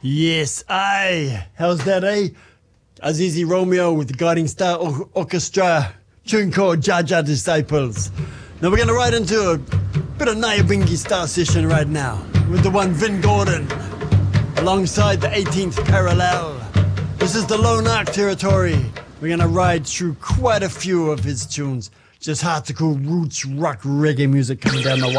Yes, aye. How's that, eh? Azizi Romeo with the Guiding Star Orchestra, tune called Jaja Disciples. Now we're going to ride into a bit of Nyabingi Star session right now with the one Vin Gordon alongside the 18th Parallel. This is the Lone Ark territory. We're going to ride through quite a few of his tunes. Just hardcore roots rock reggae music coming down the